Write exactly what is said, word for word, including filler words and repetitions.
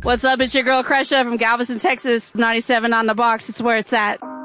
What's up? It's your girl Crusha from Galveston, Texas. ninety-seven on the box. It's where it's at.